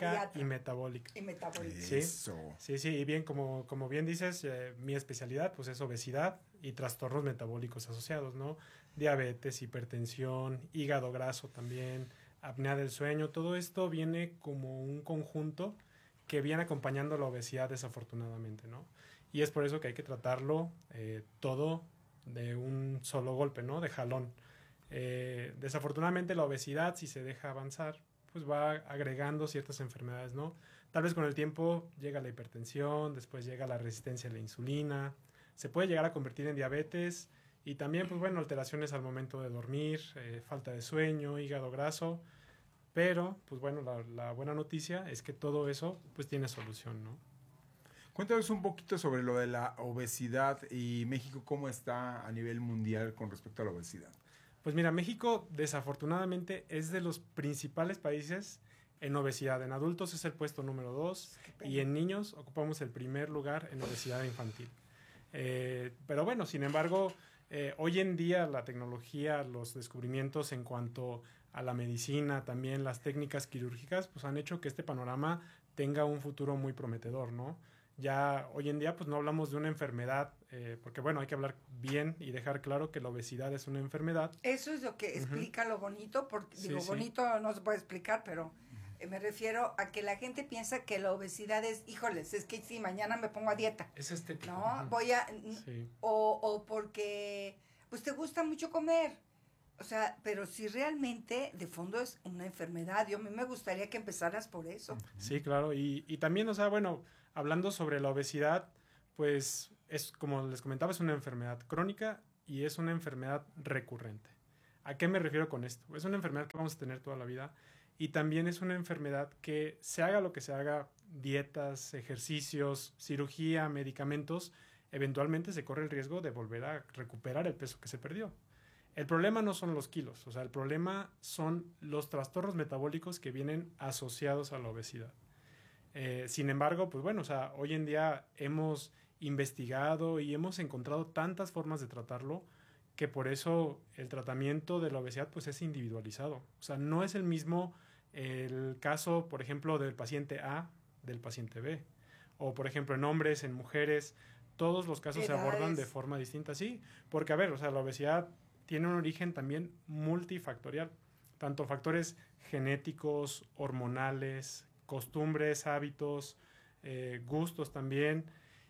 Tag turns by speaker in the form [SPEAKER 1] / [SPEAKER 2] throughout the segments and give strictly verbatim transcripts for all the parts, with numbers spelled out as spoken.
[SPEAKER 1] cardíaca y metabólica.
[SPEAKER 2] Y metabólica.
[SPEAKER 1] Sí,
[SPEAKER 3] Eso.
[SPEAKER 1] sí, sí, y bien, como, como bien dices, eh, mi especialidad pues es obesidad y trastornos metabólicos asociados, ¿no? Diabetes, hipertensión, hígado graso también, apnea del sueño, todo esto viene como un conjunto que viene acompañando la obesidad desafortunadamente, ¿no? Y es por eso que hay que tratarlo eh, todo de un solo golpe, ¿no? De jalón. Eh, desafortunadamente la obesidad, si se deja avanzar, pues va agregando ciertas enfermedades, ¿no? Tal vez con el tiempo llega la hipertensión, después llega la resistencia a la insulina, se puede llegar a convertir en diabetes y también, pues bueno, alteraciones al momento de dormir, eh, falta de sueño, hígado graso, pero, pues bueno, la, la buena noticia es que todo eso, pues tiene solución, ¿no?
[SPEAKER 3] Cuéntanos un poquito sobre lo de la obesidad y México, cómo está a nivel mundial con respecto a la obesidad.
[SPEAKER 1] Pues mira, México desafortunadamente es de los principales países en obesidad. En adultos es el puesto número dos y en niños ocupamos el primer lugar en obesidad infantil. Eh, pero bueno, sin embargo, eh, hoy en día la tecnología, los descubrimientos en cuanto a la medicina, también las técnicas quirúrgicas, pues han hecho que este panorama tenga un futuro muy prometedor, ¿no? Ya hoy en día pues no hablamos de una enfermedad, eh, porque bueno, hay que hablar bien y dejar claro que la obesidad es una enfermedad.
[SPEAKER 2] Eso es lo que explica uh-huh. lo bonito, porque
[SPEAKER 1] sí,
[SPEAKER 2] digo,
[SPEAKER 1] sí.
[SPEAKER 2] bonito no se puede explicar, pero eh, me refiero a que la gente piensa que la obesidad es, híjoles, es que si mañana me pongo a dieta.
[SPEAKER 1] Es estético.
[SPEAKER 2] No, uh-huh. voy a, sí. o, o porque pues te gusta mucho comer. O sea, pero si realmente de fondo es una enfermedad, yo a mí me gustaría que empezaras por eso.
[SPEAKER 1] Sí, claro, y, y también, o sea, bueno, hablando sobre la obesidad, pues es, como les comentaba, es una enfermedad crónica y es una enfermedad recurrente. ¿A qué me refiero con esto? Es una enfermedad que vamos a tener toda la vida y también es una enfermedad que se haga lo que se haga, dietas, ejercicios, cirugía, medicamentos, eventualmente se corre el riesgo de volver a recuperar el peso que se perdió. El problema no son los kilos, o sea, el problema son los trastornos metabólicos que vienen asociados a la obesidad. Eh, sin embargo, pues bueno, o sea, hoy en día hemos investigado y hemos encontrado tantas formas de tratarlo que por eso el tratamiento de la obesidad pues es individualizado. O sea, no es el mismo el caso, por ejemplo, del paciente A del paciente B. O, por ejemplo, en hombres, en mujeres, todos los casos se abordan de forma distinta, sí. Porque, a ver, o sea, la obesidad tiene un origen también multifactorial, tanto factores genéticos, hormonales, costumbres, hábitos, eh, gustos también,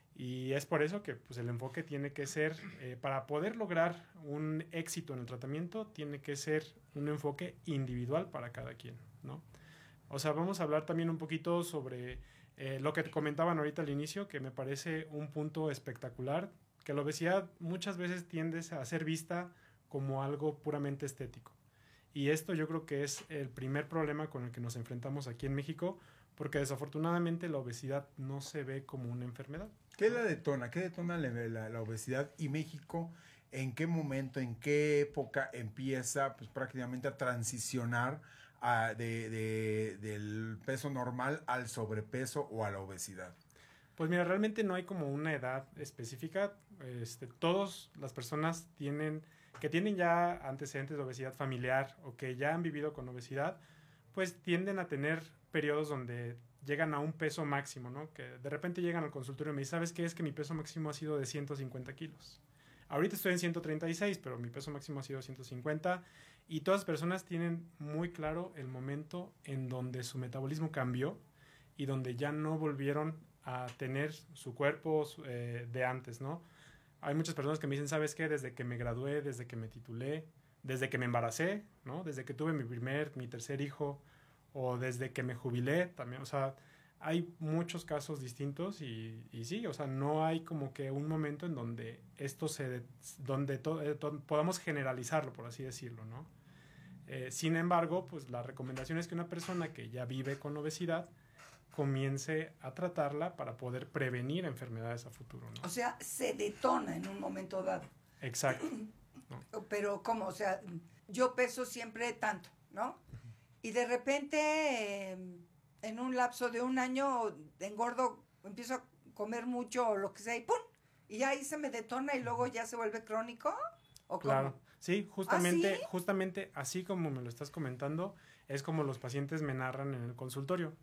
[SPEAKER 1] y es por eso que pues, el enfoque tiene que ser, eh, para poder lograr un éxito en el tratamiento, tiene que ser un enfoque individual para cada quien, ¿no? O sea, vamos a hablar también un poquito sobre eh, lo que te comentaban ahorita al inicio, que me parece un punto espectacular, que la obesidad muchas veces tiende a ser vista como algo puramente estético. Y esto yo creo que es el primer problema con el que nos enfrentamos aquí en México, porque desafortunadamente la obesidad no se ve como una enfermedad.
[SPEAKER 3] ¿Qué la detona? ¿Qué detona la, la, la obesidad? ¿Y México en qué momento, en qué época empieza pues, prácticamente a transicionar a, de, de, del peso normal al sobrepeso o a la obesidad?
[SPEAKER 1] Pues mira, realmente no hay como una edad específica. Este, todas las personas tienen, que tienen ya antecedentes de obesidad familiar o que ya han vivido con obesidad, pues tienden a tener periodos donde llegan a un peso máximo, ¿no? Que de repente llegan al consultorio y me dicen, ¿sabes qué? Es que mi peso máximo ha sido de ciento cincuenta kilos. Ahorita estoy en ciento treinta y seis, pero mi peso máximo ha sido ciento cincuenta. Y todas las personas tienen muy claro el momento en donde su metabolismo cambió y donde ya no volvieron a tener su cuerpo eh, de antes, ¿no? Hay muchas personas que me dicen, ¿sabes qué? Desde que me gradué, desde que me titulé, desde que me embaracé, ¿no? Desde que tuve mi primer, mi tercer hijo, o desde que me jubilé también, o sea, hay muchos casos distintos y, y sí, o sea, no hay como que un momento en donde esto se, donde to, eh, to, podamos generalizarlo, por así decirlo, ¿no? Eh, sin embargo, pues la recomendación es que una persona que ya vive con obesidad comience a tratarla para poder prevenir enfermedades a futuro, ¿no?
[SPEAKER 2] O sea, se detona en un momento dado.
[SPEAKER 1] Exacto. ¿No?
[SPEAKER 2] Pero, ¿cómo? O sea, yo peso siempre tanto, ¿no? Uh-huh. Y de repente, eh, en un lapso de un año, engordo, empiezo a comer mucho o lo que sea, y ¡pum! Y ya ahí se me detona y luego ya se vuelve crónico. ¿O
[SPEAKER 1] claro,
[SPEAKER 2] cómo?
[SPEAKER 1] sí, justamente,
[SPEAKER 2] ¿Ah, sí?
[SPEAKER 1] justamente así como me lo estás comentando, es como los pacientes me narran en el consultorio.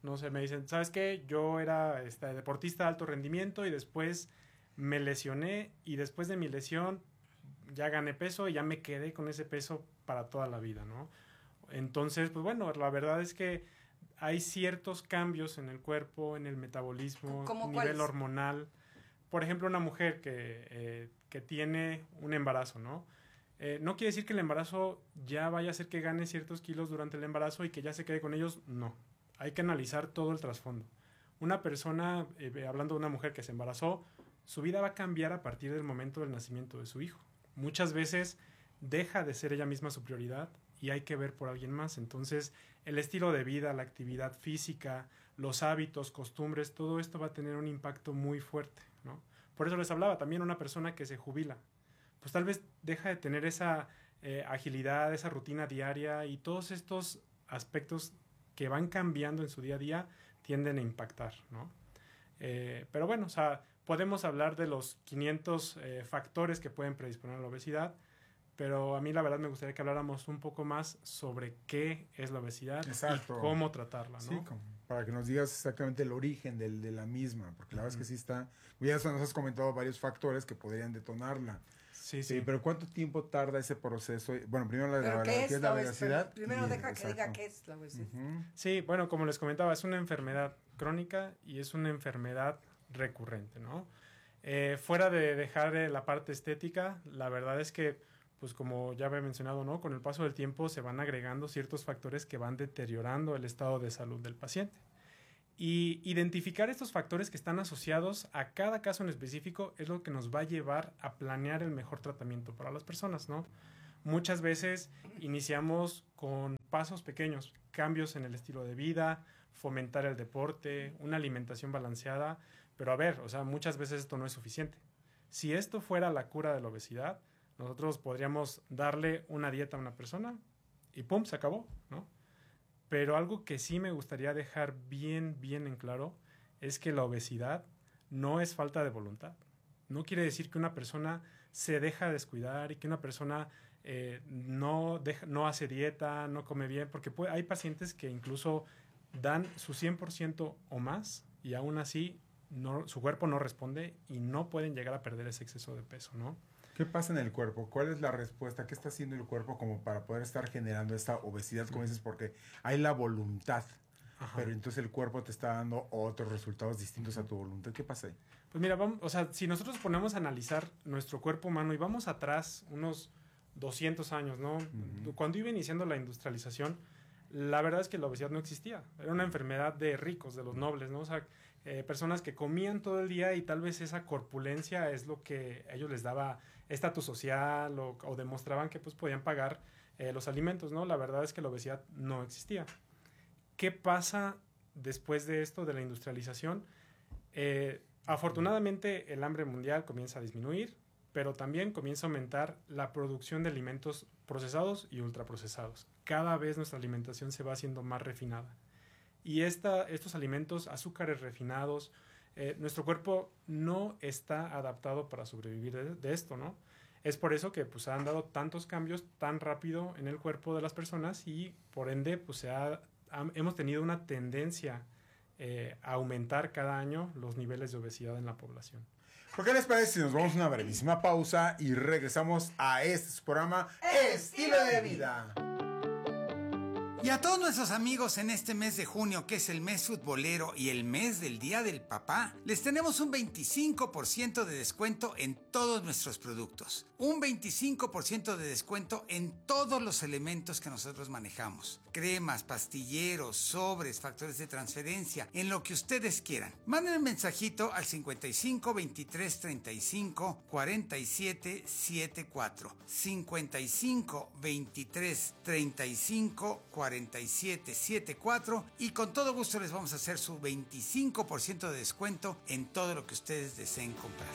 [SPEAKER 1] No sé, me dicen, ¿sabes qué? Yo era este, deportista de alto rendimiento y después me lesioné y después de mi lesión ya gané peso y ya me quedé con ese peso para toda la vida, ¿no? Entonces, pues bueno, la verdad es que hay ciertos cambios en el cuerpo, en el metabolismo,
[SPEAKER 2] ¿Cómo
[SPEAKER 1] nivel
[SPEAKER 2] cuáles?
[SPEAKER 1] hormonal. Por ejemplo, una mujer que, eh, que tiene un embarazo, ¿no? Eh, no quiere decir que el embarazo ya vaya a hacer que gane ciertos kilos durante el embarazo y que ya se quede con ellos, no. Hay que analizar todo el trasfondo. Una persona, eh, hablando de una mujer que se embarazó, su vida va a cambiar a partir del momento del nacimiento de su hijo. Muchas veces deja de ser ella misma su prioridad y hay que ver por alguien más. Entonces, el estilo de vida, la actividad física, los hábitos, costumbres, todo esto va a tener un impacto muy fuerte, ¿no? Por eso les hablaba, también una persona que se jubila, pues tal vez deja de tener esa eh, agilidad, esa rutina diaria y todos estos aspectos que van cambiando en su día a día tienden a impactar, ¿no? Eh, pero bueno, o sea, podemos hablar de los quinientos eh, factores que pueden predisponer a la obesidad, pero a mí la verdad me gustaría que habláramos un poco más sobre qué es la obesidad
[SPEAKER 3] Exacto.
[SPEAKER 1] y cómo tratarla, ¿no?
[SPEAKER 3] Sí, como para que nos digas exactamente el origen del, de la misma, porque la verdad es que sí está, ya nos has comentado varios factores que podrían detonarla.
[SPEAKER 1] Sí,
[SPEAKER 3] Sí,
[SPEAKER 1] sí.
[SPEAKER 3] pero ¿cuánto tiempo tarda ese proceso? Bueno, primero la,
[SPEAKER 2] ¿Pero
[SPEAKER 3] la,
[SPEAKER 2] qué
[SPEAKER 3] la,
[SPEAKER 2] es
[SPEAKER 3] es
[SPEAKER 2] la
[SPEAKER 3] la
[SPEAKER 2] obesidad?
[SPEAKER 3] obesidad.
[SPEAKER 2] Primero
[SPEAKER 3] y-
[SPEAKER 2] deja que diga
[SPEAKER 3] exacto.
[SPEAKER 2] qué es la obesidad.
[SPEAKER 3] Ujú.
[SPEAKER 1] Sí, bueno, como les comentaba, es una enfermedad crónica y es una enfermedad recurrente, ¿no? Eh, fuera de dejar eh, la parte estética, la verdad es que, pues como ya había mencionado, ¿no? Con el paso del tiempo se van agregando ciertos factores que van deteriorando el estado de salud del paciente. Y identificar estos factores que están asociados a cada caso en específico es lo que nos va a llevar a planear el mejor tratamiento para las personas, ¿no? Muchas veces iniciamos con pasos pequeños, cambios en el estilo de vida, fomentar el deporte, una alimentación balanceada, pero a ver, o sea, muchas veces esto no es suficiente. Si esto fuera la cura de la obesidad, nosotros podríamos darle una dieta a una persona y pum, se acabó, ¿no? Pero algo que sí me gustaría dejar bien, bien en claro es que la obesidad no es falta de voluntad. No quiere decir que una persona se deja descuidar y que una persona eh, no, deja, no hace dieta, no come bien, porque puede, hay pacientes que incluso dan su cien por ciento o más y aún así no, su cuerpo no responde y no pueden llegar a perder ese exceso de peso, ¿no?
[SPEAKER 3] ¿Qué pasa en el cuerpo? ¿Cuál es la respuesta? ¿Qué está haciendo el cuerpo como para poder estar generando esta obesidad, como dices? Porque hay la voluntad,
[SPEAKER 1] Ajá.
[SPEAKER 3] pero entonces el cuerpo te está dando otros resultados distintos a tu voluntad. ¿Qué pasa ahí?
[SPEAKER 1] Pues mira, vamos, o sea, si nosotros ponemos a analizar nuestro cuerpo humano y vamos atrás unos doscientos años, ¿no?
[SPEAKER 3] Ujú.
[SPEAKER 1] Cuando iba iniciando la industrialización, la verdad es que la obesidad no existía. Era una enfermedad de ricos, de los nobles, ¿no? O sea, eh, personas que comían todo el día y tal vez esa corpulencia es lo que a ellos les daba estatus social o, o demostraban que pues podían pagar eh, los alimentos, ¿no? La verdad es que la obesidad no existía. ¿Qué pasa después de esto, de la industrialización? Eh, afortunadamente el hambre mundial comienza a disminuir, pero también comienza a aumentar la producción de alimentos procesados y ultraprocesados. Cada vez nuestra alimentación se va haciendo más refinada. Y esta, estos alimentos, azúcares refinados, eh, nuestro cuerpo no está adaptado para sobrevivir de, de esto, ¿no? Es por eso que pues, se han dado tantos cambios tan rápido en el cuerpo de las personas y por ende pues, se ha, ha, hemos tenido una tendencia eh, a aumentar cada año los niveles de obesidad en la población.
[SPEAKER 3] ¿Por qué les parece si nos vamos a una brevísima pausa y regresamos a este su programa Estilo de Vida?
[SPEAKER 4] Y a todos nuestros amigos en este mes de junio, que es el mes futbolero y el mes del Día del Papá, les tenemos un veinticinco por ciento de descuento en todos nuestros productos. Un veinticinco por ciento de descuento en todos los elementos que nosotros manejamos. Cremas, pastilleros, sobres, factores de transferencia, en lo que ustedes quieran. Manden un mensajito al cincuenta y cinco, veintitrés, treinta y cinco, cuarenta y siete, setenta y cuatro. cincuenta y cinco, veintitrés, treinta y cinco, cuarenta y siete, setenta y cuatro y con todo gusto les vamos a hacer su veinticinco por ciento de descuento en todo lo que ustedes deseen comprar.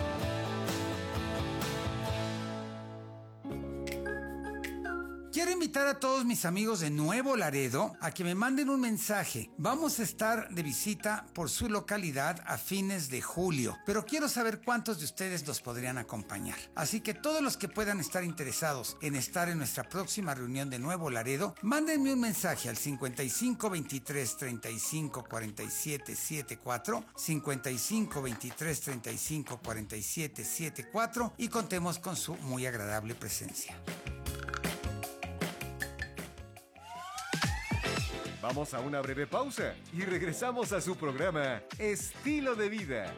[SPEAKER 4] Quiero invitar invitar a todos mis amigos de Nuevo Laredo a que me manden un mensaje. Vamos a estar de visita por su localidad a fines de julio, pero quiero saber cuántos de ustedes nos podrían acompañar. Así que todos los que puedan estar interesados en estar en nuestra próxima reunión de Nuevo Laredo, mándenme un mensaje al cincuenta y cinco veintitrés treinta y cinco cuarenta y siete setenta y cuatro, cincuenta y cinco veintitrés treinta y cinco cuarenta y siete setenta y cuatro y contemos con su muy agradable presencia.
[SPEAKER 5] Vamos a una breve pausa y regresamos a su programa Estilo de Vida.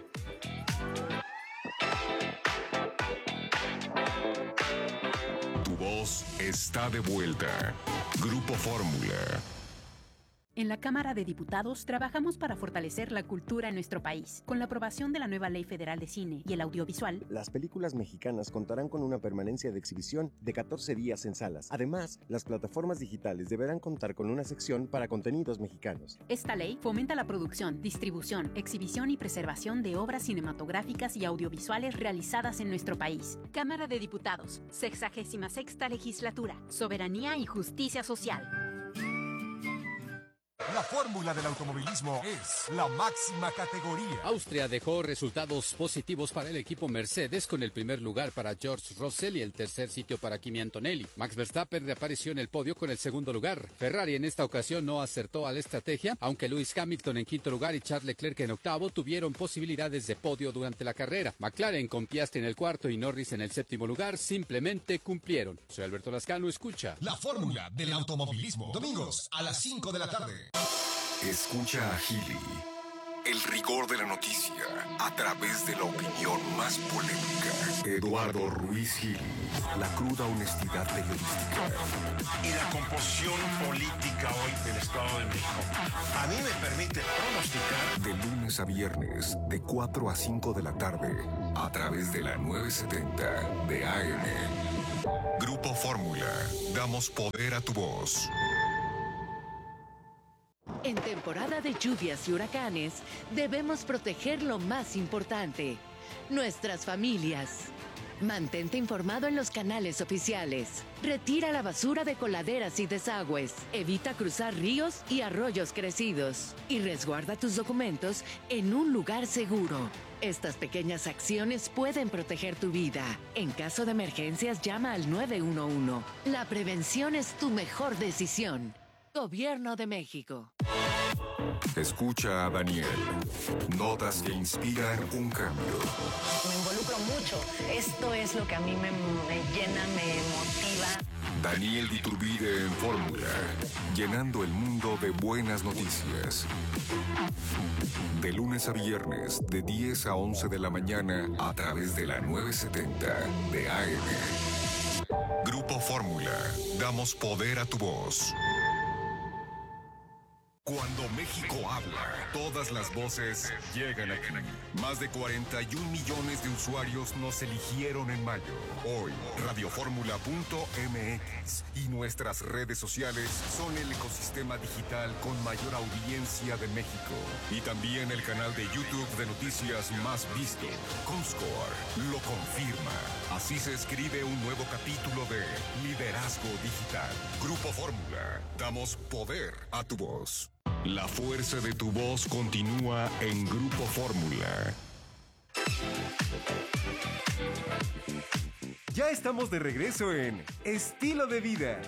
[SPEAKER 6] Tu voz está de vuelta. Grupo Fórmula.
[SPEAKER 7] En la Cámara de Diputados trabajamos para fortalecer la cultura en nuestro país. Con la aprobación de la nueva Ley Federal de Cine y el Audiovisual,
[SPEAKER 8] las películas mexicanas contarán con una permanencia de exhibición de catorce días en salas. Además, las plataformas digitales deberán contar con una sección para contenidos mexicanos.
[SPEAKER 7] Esta ley fomenta la producción, distribución, exhibición y preservación de obras cinematográficas y audiovisuales realizadas en nuestro país. Cámara de Diputados, sexagésima sexta Legislatura, Soberanía y Justicia Social.
[SPEAKER 9] La fórmula del automovilismo es la máxima categoría.
[SPEAKER 10] Austria dejó resultados positivos para el equipo Mercedes, con el primer lugar para George Russell y el tercer sitio para Kimi Antonelli. Max Verstappen reapareció en el podio con el segundo lugar. Ferrari en esta ocasión no acertó a la estrategia, aunque Lewis Hamilton en quinto lugar y Charles Leclerc en octavo tuvieron posibilidades de podio durante la carrera. McLaren con Piastri en el cuarto y Norris en el séptimo lugar simplemente cumplieron. Soy Alberto Lascano, escucha
[SPEAKER 9] La fórmula del automovilismo, domingos a las cinco de la tarde.
[SPEAKER 6] Escucha a Gili. El rigor de la noticia a través de la opinión más polémica. Eduardo Ruiz Gili. La cruda honestidad periodística.
[SPEAKER 11] Y la composición política hoy del Estado de México a mí me permite pronosticar.
[SPEAKER 6] De lunes a viernes, de cuatro a cinco de la tarde, a través de la novecientos setenta de A M. Grupo Fórmula. Damos poder a tu voz.
[SPEAKER 12] En temporada de lluvias y huracanes, debemos proteger lo más importante, nuestras familias. Mantente informado en los canales oficiales. Retira la basura de coladeras y desagües. Evita cruzar ríos y arroyos crecidos. Y resguarda tus documentos en un lugar seguro. Estas pequeñas acciones pueden proteger tu vida. En caso de emergencias, llama al nueve uno uno. La prevención es tu mejor decisión. Gobierno de México.
[SPEAKER 6] Escucha a Daniel. Notas que inspiran un cambio.
[SPEAKER 13] Me involucro mucho. Esto es lo que a mí me, me llena, me motiva.
[SPEAKER 6] Daniel de Iturbide en Fórmula. Llenando el mundo de buenas noticias. De lunes a viernes, de diez a once de la mañana, a través de la novecientos setenta de A M. Grupo Fórmula. Damos poder a tu voz. Cuando México habla, todas las voces llegan aquí. Más de cuarenta y un millones de usuarios nos eligieron en mayo. Hoy, radioformula punto m x y nuestras redes sociales son el ecosistema digital con mayor audiencia de México. Y también el canal de YouTube de noticias más visto. Comscore lo confirma. Así se escribe un nuevo capítulo de Liderazgo Digital. Grupo Fórmula. Damos poder a tu voz. La fuerza de tu voz continúa en Grupo Fórmula.
[SPEAKER 5] Ya estamos de regreso en Estilo de Vida.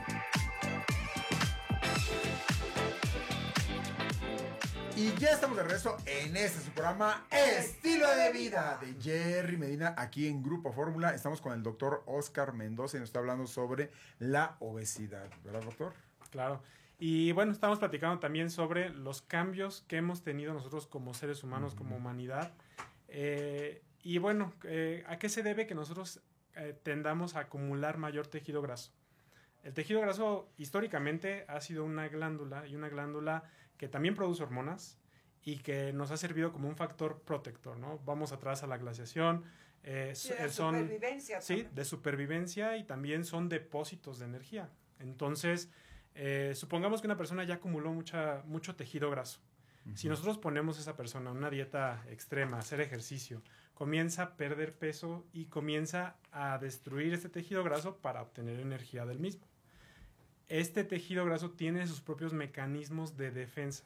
[SPEAKER 3] Y ya estamos de regreso en este su programa Estilo de Vida de Jerry Medina aquí en Grupo Fórmula. Estamos con el doctor Oscar Mendoza y nos está hablando sobre la obesidad, ¿verdad, doctor?
[SPEAKER 1] Claro. Y bueno, estamos platicando también sobre los cambios que hemos tenido nosotros como seres humanos, uh-huh. como humanidad. Eh, y bueno, eh, ¿a qué se debe que nosotros eh, tendamos a acumular mayor tejido graso? El tejido graso históricamente ha sido una glándula y una glándula que también produce hormonas y que nos ha servido como un factor protector, ¿no? Vamos atrás a la glaciación. Eh,
[SPEAKER 2] sí, de
[SPEAKER 1] son,
[SPEAKER 2] supervivencia.
[SPEAKER 1] Sí,
[SPEAKER 2] también.
[SPEAKER 1] de supervivencia y también son depósitos de energía. Entonces, eh, supongamos que una persona ya acumuló mucha, mucho tejido graso. Uh-huh. Si nosotros ponemos a esa persona una dieta extrema, hacer ejercicio, comienza a perder peso y comienza a destruir este tejido graso para obtener energía del mismo. este tejido graso tiene sus propios mecanismos de defensa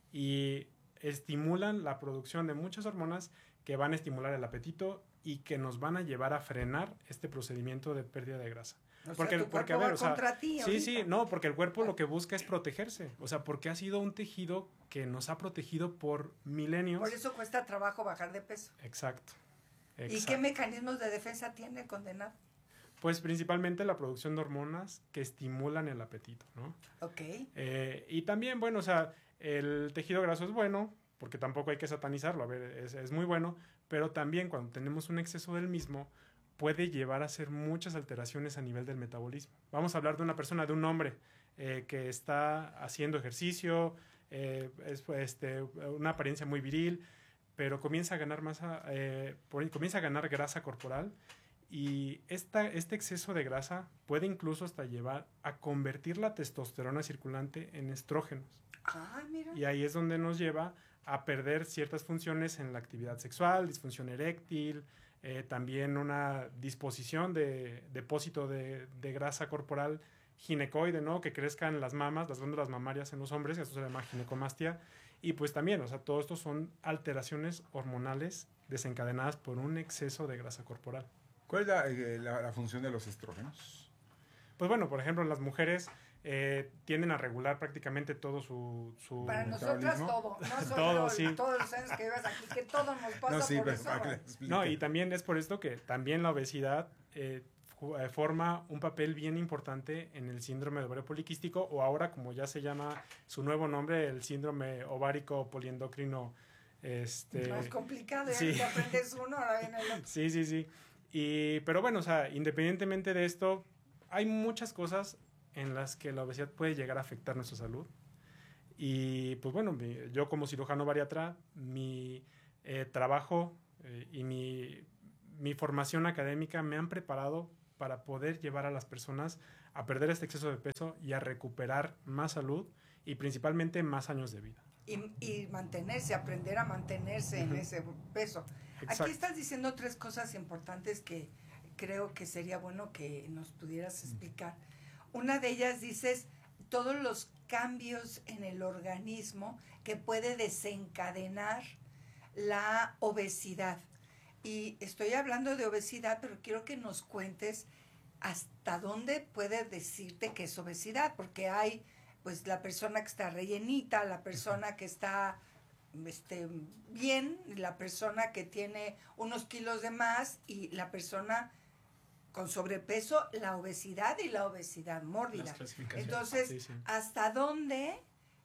[SPEAKER 1] y estimulan la producción de muchas hormonas que van a estimular el apetito y que nos van a llevar a frenar este procedimiento de pérdida de grasa.
[SPEAKER 2] O
[SPEAKER 1] porque,
[SPEAKER 2] sea, tu
[SPEAKER 1] porque a
[SPEAKER 2] cuerpo
[SPEAKER 1] ver,
[SPEAKER 2] va
[SPEAKER 1] o sea,
[SPEAKER 2] contra ti
[SPEAKER 1] sí,
[SPEAKER 2] ahorita.
[SPEAKER 1] sí, no, porque el cuerpo lo que busca es protegerse, o sea, porque ha sido un tejido que nos ha protegido por milenios.
[SPEAKER 2] Por eso cuesta trabajo bajar de peso.
[SPEAKER 1] Exacto.
[SPEAKER 2] ¿Y
[SPEAKER 1] exacto.
[SPEAKER 2] qué mecanismos de defensa tiene el condenado?
[SPEAKER 1] Pues principalmente la producción de hormonas que estimulan el apetito, ¿no?
[SPEAKER 2] Ok.
[SPEAKER 1] Eh, y también, bueno, o sea, el tejido graso es bueno, porque tampoco hay que satanizarlo, a ver, es, es muy bueno, pero también cuando tenemos un exceso del mismo, puede llevar a hacer muchas alteraciones a nivel del metabolismo. Vamos a hablar de una persona, de un hombre eh, que está haciendo ejercicio, eh, es este, una apariencia muy viril, pero comienza a ganar masa, eh, por, comienza a ganar grasa corporal y esta, este exceso de grasa puede incluso hasta llevar a convertir la testosterona circulante en estrógenos.
[SPEAKER 2] Ah, mira.
[SPEAKER 1] Y ahí es donde nos lleva a perder ciertas funciones en la actividad sexual, disfunción eréctil, eh, también una disposición de depósito de, de grasa corporal ginecoide, ¿no? Que crezcan las mamas, las glándulas mamarias en los hombres, eso se llama ginecomastia. Y pues también, o sea, todo esto son alteraciones hormonales desencadenadas por un exceso de grasa corporal.
[SPEAKER 3] ¿Cuál es la, eh, la, la función de los estrógenos?
[SPEAKER 1] Pues bueno, por ejemplo, las mujeres eh, tienden a regular prácticamente todo su, su
[SPEAKER 2] Para nosotras todo, no solo
[SPEAKER 1] todo, sí.
[SPEAKER 2] todos los años que vivas aquí, que todo nos pasa
[SPEAKER 3] No, sí,
[SPEAKER 2] por
[SPEAKER 3] pero
[SPEAKER 2] eso.
[SPEAKER 3] para que le explique.
[SPEAKER 1] No, y también es por esto que también la obesidad eh, ju- eh, forma un papel bien importante en el síndrome de ovario poliquístico, o ahora, como ya se llama su nuevo nombre, el síndrome ovárico poliendocrino. Este,
[SPEAKER 2] No es complicado, ya
[SPEAKER 1] sí.
[SPEAKER 2] que aprendes uno, ahora viene el otro.
[SPEAKER 1] Sí, sí, sí. Y, pero bueno, o sea, independientemente de esto, hay muchas cosas en las que la obesidad puede llegar a afectar nuestra salud. Y pues bueno, mi- yo como cirujano bariatra, mi eh, trabajo eh, y mi, mi formación académica me han preparado para poder llevar a las personas a perder este exceso de peso y a recuperar más salud y principalmente más años de vida.
[SPEAKER 2] Y, y mantenerse, aprender a mantenerse en
[SPEAKER 1] Ujú.
[SPEAKER 2] ese peso.
[SPEAKER 1] Exacto.
[SPEAKER 2] Aquí estás diciendo tres cosas importantes que creo que sería bueno que nos pudieras explicar. Una de ellas dices todos los cambios en el organismo que puede desencadenar la obesidad. Y estoy hablando de obesidad, pero quiero que nos cuentes hasta dónde puede decirte que es obesidad, porque hay pues la persona que está rellenita, la persona que está este, bien, la persona que tiene unos kilos de más y la persona con sobrepeso, la obesidad y la obesidad mórbida.
[SPEAKER 1] Las clasificaciones.
[SPEAKER 2] Entonces,
[SPEAKER 1] Sí, sí.
[SPEAKER 2] ¿hasta dónde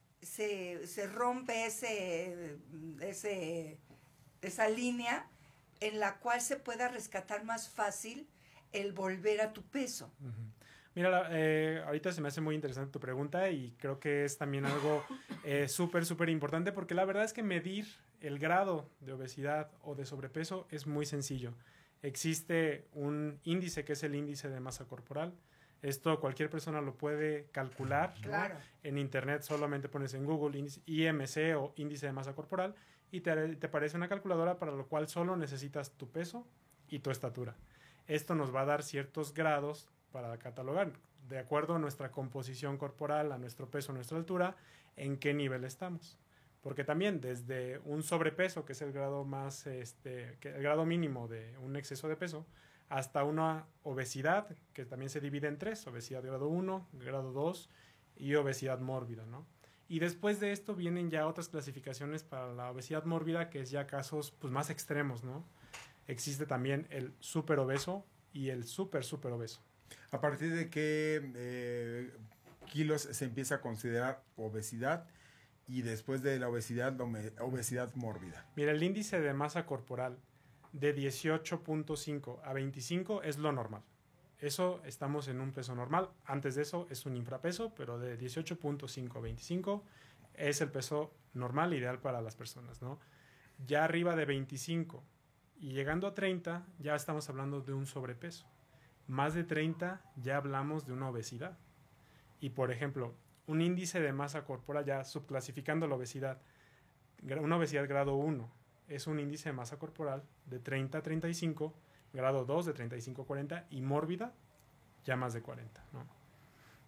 [SPEAKER 2] se, se rompe ese, ese, esa línea en la cual se pueda rescatar más fácil el volver a tu peso?
[SPEAKER 1] Ujú. Mira, la- eh, ahorita se me hace muy interesante tu pregunta y creo que es también algo eh, súper, súper importante porque la verdad es que medir el grado de obesidad o de sobrepeso es muy sencillo. Existe un índice que es el índice de masa corporal. Esto cualquier persona lo puede calcular, ¿no?
[SPEAKER 2] Claro.
[SPEAKER 1] En internet solamente pones en Google índice- I M C o índice de masa corporal y te, te aparece una calculadora para lo cual solo necesitas tu peso y tu estatura. Esto nos va a dar ciertos grados para catalogar, de acuerdo a nuestra composición corporal, a nuestro peso, a nuestra altura, en qué nivel estamos. Porque también desde un sobrepeso, que es el grado más, este, que el grado mínimo de un exceso de peso, hasta una obesidad, que también se divide en tres, obesidad grado uno, grado dos y obesidad mórbida, ¿no? Y después de esto vienen ya otras clasificaciones para la obesidad mórbida, que es ya casos pues, más extremos, ¿no? Existe también el superobeso y el super superobeso.
[SPEAKER 3] ¿A partir de qué eh, kilos se empieza a considerar obesidad? Y después de la obesidad, la ome- obesidad mórbida.
[SPEAKER 1] Mira, el índice de masa corporal de dieciocho punto cinco a veinticinco es lo normal. Eso estamos en un peso normal. Antes de eso es un infrapeso, pero de dieciocho punto cinco a veinticinco es el peso normal ideal para las personas, ¿no? Ya arriba de veinticinco y llegando a treinta ya estamos hablando de un sobrepeso. Más de treinta ya hablamos de una obesidad. Y por ejemplo, un índice de masa corporal, ya subclasificando la obesidad, gra- una obesidad grado uno es un índice de masa corporal de treinta a treinta y cinco, grado dos de treinta y cinco a cuarenta y mórbida ya más de cuarenta, ¿no?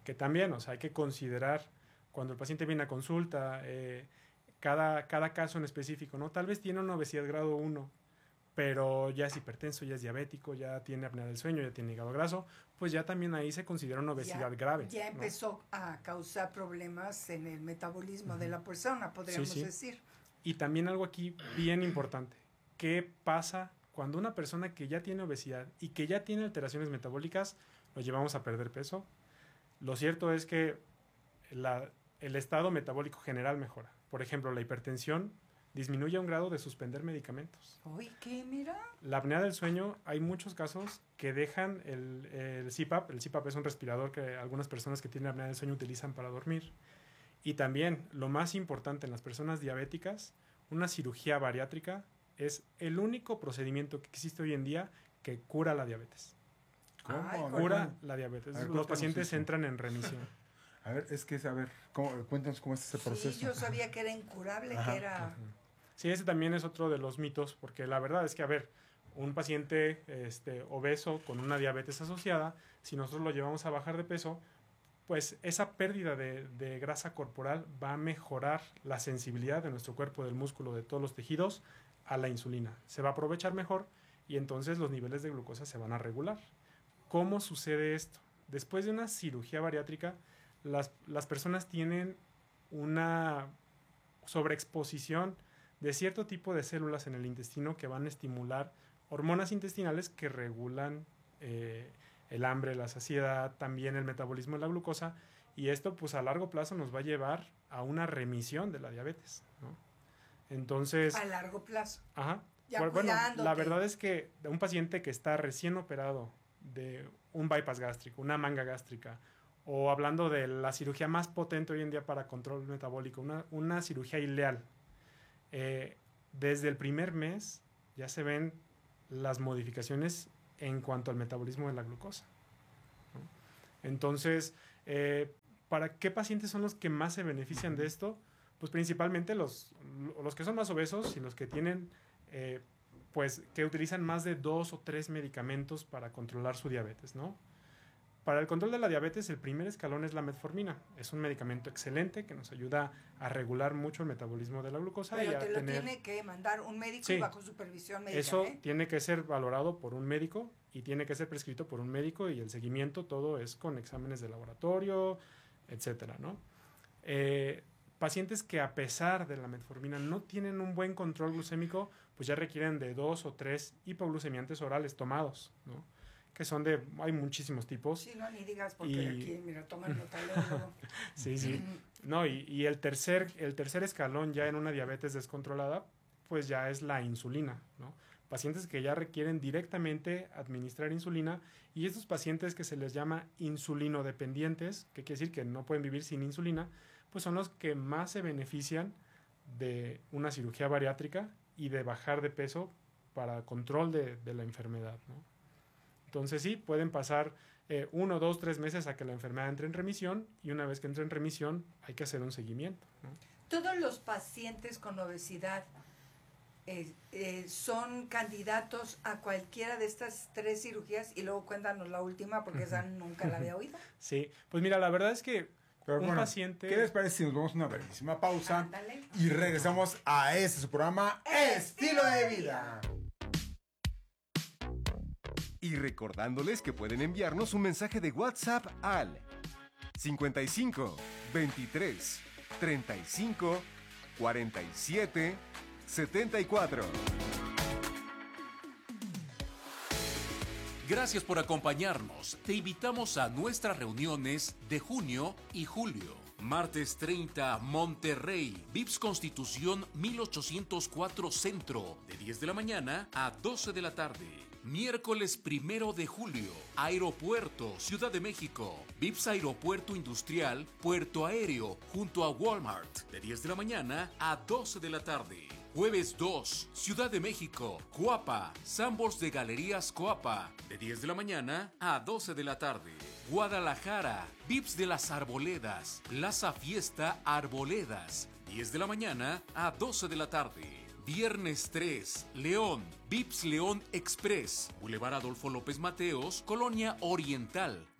[SPEAKER 1] que también, o sea, hay que considerar cuando el paciente viene a consulta, eh, cada, cada caso en específico, ¿no? Tal vez tiene una obesidad grado uno, pero ya es hipertenso, ya es diabético, ya tiene apnea del sueño, ya tiene hígado graso, pues ya también ahí se considera una obesidad
[SPEAKER 2] ya,
[SPEAKER 1] grave.
[SPEAKER 2] Ya
[SPEAKER 1] ¿no?
[SPEAKER 2] empezó a causar problemas en el metabolismo uh-huh. de la persona, podríamos
[SPEAKER 1] sí, sí.
[SPEAKER 2] decir.
[SPEAKER 1] Y también algo aquí bien importante, ¿qué pasa cuando una persona que ya tiene obesidad y que ya tiene alteraciones metabólicas lo llevamos a perder peso? Lo cierto es que la, el estado metabólico general mejora. Por ejemplo, la hipertensión disminuye a un grado de suspender medicamentos.
[SPEAKER 2] Uy, ¿qué? Mira.
[SPEAKER 1] La apnea del sueño, hay muchos casos que dejan el, el C PAP. El C PAP es un respirador que algunas personas que tienen apnea del sueño utilizan para dormir. Y también, lo más importante en las personas diabéticas, una cirugía bariátrica es el único procedimiento que existe hoy en día que cura la diabetes.
[SPEAKER 3] ¿Cómo?
[SPEAKER 1] Cura
[SPEAKER 3] ver,
[SPEAKER 1] la diabetes.
[SPEAKER 3] ver,
[SPEAKER 1] Los pacientes
[SPEAKER 3] eso.
[SPEAKER 1] entran en remisión.
[SPEAKER 3] A ver, es que es, a ver, ¿cómo, cuéntanos cómo es ese proceso.
[SPEAKER 2] Sí, yo sabía que era incurable, Ajá. que era... Ajá.
[SPEAKER 1] Sí, ese también es otro de los mitos, porque la verdad es que, a ver, un paciente este, obeso con una diabetes asociada, si nosotros lo llevamos a bajar de peso, pues esa pérdida de, de grasa corporal va a mejorar la sensibilidad de nuestro cuerpo, del músculo, de todos los tejidos, a la insulina. Se va a aprovechar mejor y entonces los niveles de glucosa se van a regular. ¿Cómo sucede esto? Después de una cirugía bariátrica, las, las personas tienen una sobreexposición de cierto tipo de células en el intestino que van a estimular hormonas intestinales que regulan eh, el hambre, la saciedad, también el metabolismo de la glucosa, y esto pues a largo plazo nos va a llevar a una remisión de la diabetes, ¿no? Entonces...
[SPEAKER 2] A largo plazo.
[SPEAKER 1] Ajá.
[SPEAKER 2] Ya
[SPEAKER 1] Bueno, bueno, la verdad es que un paciente que está recién operado de un bypass gástrico, una manga gástrica, o hablando de la cirugía más potente hoy en día para control metabólico, una, una cirugía ileal, eh, desde el primer mes ya se ven las modificaciones en cuanto al metabolismo de la glucosa, ¿no? Entonces, eh, ¿para qué pacientes son los que más se benefician de esto? Pues principalmente los, los que son más obesos y los que tienen, eh, pues, que utilizan más de dos o tres medicamentos para controlar su diabetes, ¿no? Para el control de la diabetes, el primer escalón es la metformina. Es un medicamento excelente que nos ayuda a regular mucho el metabolismo de la glucosa.
[SPEAKER 2] Pero
[SPEAKER 1] y a
[SPEAKER 2] te lo
[SPEAKER 1] tener...
[SPEAKER 2] tiene que mandar un médico
[SPEAKER 1] sí,
[SPEAKER 2] y bajo supervisión médica.
[SPEAKER 1] Eso
[SPEAKER 2] ¿eh?
[SPEAKER 1] tiene que ser valorado por un médico y tiene que ser prescrito por un médico, y el seguimiento todo es con exámenes de laboratorio, etcétera, ¿no? Eh, pacientes que a pesar de la metformina no tienen un buen control glucémico, pues ya requieren de dos o tres hipoglucemiantes orales tomados, ¿no? Que son de, hay muchísimos tipos.
[SPEAKER 2] Sí, no, ni digas porque
[SPEAKER 1] y...
[SPEAKER 2] aquí, mira, toman nota.
[SPEAKER 1] Sí, sí. No, y, y el tercer, el tercer escalón ya en una diabetes descontrolada, pues ya es la insulina, ¿no? Pacientes que ya requieren directamente administrar insulina, y estos pacientes que se les llama insulinodependientes, que quiere decir que no pueden vivir sin insulina, pues son los que más se benefician de una cirugía bariátrica y de bajar de peso para control de, de la enfermedad, ¿no? Entonces sí, pueden pasar eh, uno, dos, tres meses a que la enfermedad entre en remisión, y una vez que entre en remisión hay que hacer un seguimiento, ¿no?
[SPEAKER 2] Todos los pacientes con obesidad eh, eh, son candidatos a cualquiera de estas tres cirugías, y luego cuéntanos la última porque esa nunca la había oído.
[SPEAKER 1] Sí, pues mira, la verdad es que
[SPEAKER 3] Pero
[SPEAKER 1] un
[SPEAKER 3] bueno,
[SPEAKER 1] paciente...
[SPEAKER 3] ¿qué les parece si nos vamos a una brevísima pausa?
[SPEAKER 2] Ándale.
[SPEAKER 3] Y regresamos a este su programa Estilo de Vida.
[SPEAKER 5] Y recordándoles que pueden enviarnos un mensaje de WhatsApp al cincuenta y cinco, veintitrés, treinta y cinco, cuarenta y siete, setenta y cuatro.
[SPEAKER 14] Gracias por acompañarnos. Te invitamos a nuestras reuniones de junio y julio. Martes treinta, Monterrey, V I P S Constitución mil ochocientos cuatro Centro, de diez de la mañana a doce de la tarde. Miércoles primero de julio, Aeropuerto, Ciudad de México, V I P S Aeropuerto Industrial, Puerto Aéreo, junto a Walmart, de diez de la mañana a doce de la tarde. Jueves dos, Ciudad de México, Coapa, Sambors de Galerías Coapa, de diez de la mañana a doce de la tarde. Guadalajara, V I P S de las Arboledas, Plaza Fiesta Arboledas, diez de la mañana a doce de la tarde. Viernes tres, León, V I P S León Express, Boulevard Adolfo López Mateos, Colonia Oriental,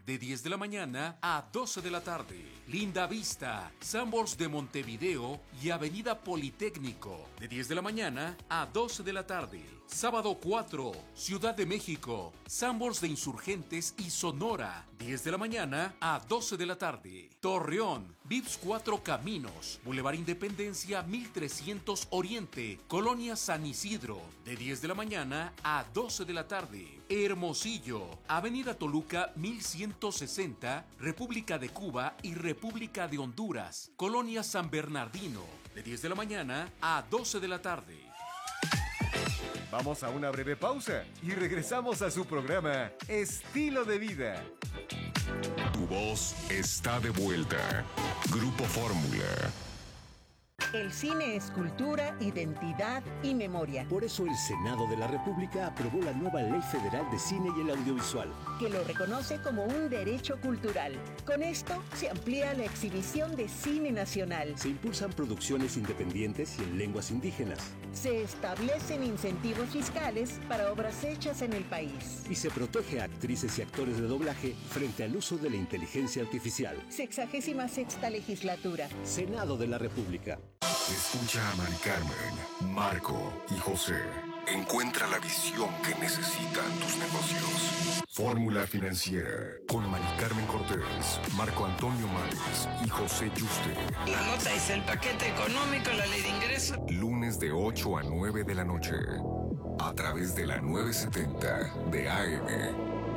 [SPEAKER 14] de diez de la mañana a doce de la tarde. Linda Vista, Sanborns de Montevideo y Avenida Politécnico, de diez de la mañana a doce de la tarde. Sábado cuatro, Ciudad de México, Sanborns de Insurgentes y Sonora, diez de la mañana a doce de la tarde. Torreón, Vips Cuatro Caminos, Boulevard Independencia mil trescientos Oriente, Colonia San Isidro, de diez de la mañana a doce de la tarde. Hermosillo, Avenida Toluca mil ciento sesenta, República de Cuba y República de Honduras, Colonia San Bernardino, de diez de la mañana a doce de la tarde.
[SPEAKER 5] Vamos a una breve pausa y regresamos a su programa Estilo de Vida.
[SPEAKER 6] Tu voz está de vuelta. Grupo Fórmula.
[SPEAKER 15] El cine es cultura, identidad y memoria.
[SPEAKER 16] Por eso el Senado de la República aprobó la nueva Ley Federal de Cine y el Audiovisual,
[SPEAKER 15] que lo reconoce como un derecho cultural. Con esto se amplía la exhibición de cine nacional.
[SPEAKER 16] Se impulsan producciones independientes y en lenguas indígenas.
[SPEAKER 15] Se establecen incentivos fiscales para obras hechas en el país.
[SPEAKER 16] Y se protege a actrices y actores de doblaje frente al uso de la inteligencia artificial.
[SPEAKER 15] Sexagésima sexta legislatura.
[SPEAKER 16] Senado de la República.
[SPEAKER 6] Escucha a Mari Carmen, Marco y José. Encuentra la visión que necesitan tus negocios. Fórmula Financiera con Mari Carmen Cortés, Marco Antonio Mares y José Yuste.
[SPEAKER 17] La nota es el paquete económico, la ley de ingresos.
[SPEAKER 6] Lunes de ocho a nueve de la noche. A través de la nueve setenta de A M.